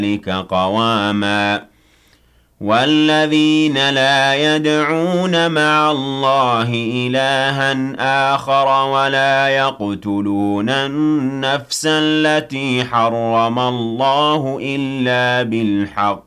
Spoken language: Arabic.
قواما والذين لا يدعون مع الله إلها آخر ولا يقتلون النفس التي حرم الله إلا بالحق